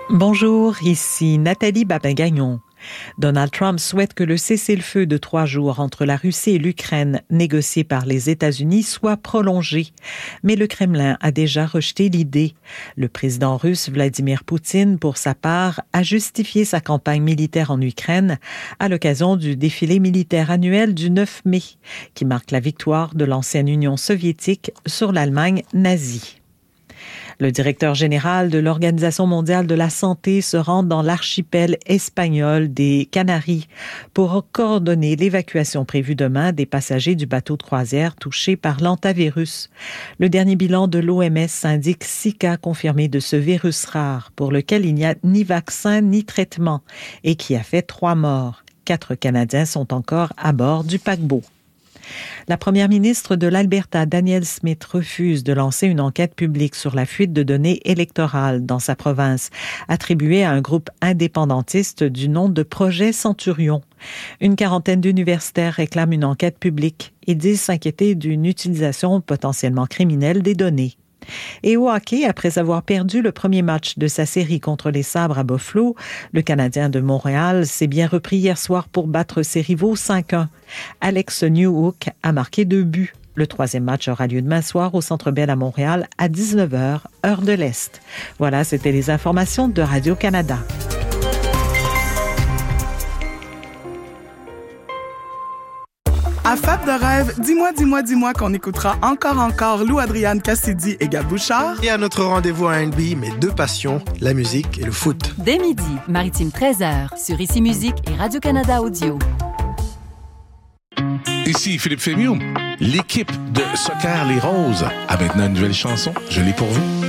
Bonjour, ici Nathalie Babin-Gagnon. Donald Trump souhaite que le cessez-le-feu de 3 jours entre la Russie et l'Ukraine, négocié par les États-Unis, soit prolongé. Mais le Kremlin a déjà rejeté l'idée. Le président russe Vladimir Poutine, pour sa part, a justifié sa campagne militaire en Ukraine à l'occasion du défilé militaire annuel du 9 mai, qui marque la victoire de l'ancienne Union soviétique sur l'Allemagne nazie. Le directeur général de l'Organisation mondiale de la santé se rend dans l'archipel espagnol des Canaries pour coordonner l'évacuation prévue demain des passagers du bateau de croisière touché par l'hantavirus. Le dernier bilan de l'OMS indique 6 cas confirmés de ce virus rare pour lequel il n'y a ni vaccin ni traitement et qui a fait 3 morts. 4 Canadiens sont encore à bord du paquebot. La première ministre de l'Alberta, Danielle Smith, refuse de lancer une enquête publique sur la fuite de données électorales dans sa province, attribuée à un groupe indépendantiste du nom de Projet Centurion. Une quarantaine d'universitaires réclament une enquête publique et disent s'inquiéter d'une utilisation potentiellement criminelle des données. Et au hockey, après avoir perdu le premier match de sa série contre les Sabres à Buffalo, le Canadien de Montréal s'est bien repris hier soir pour battre ses rivaux 5-1. Alex Newhook a marqué 2 buts. Le 3e match aura lieu demain soir au Centre Bell à Montréal à 19h, heure de l'Est. Voilà, c'était les informations de Radio-Canada. À Fab de rêve, dis-moi qu'on écoutera encore Lou Adriane Cassidy et Gab Bouchard. Et à notre rendez-vous à R&B, mes 2 passions, la musique et le foot. Dès midi, Maritime 13h, sur Ici Musique et Radio-Canada Audio. Ici Philippe Fémieux. L'équipe de Soccer Les Roses a maintenant une nouvelle chanson. Je l'ai pour vous.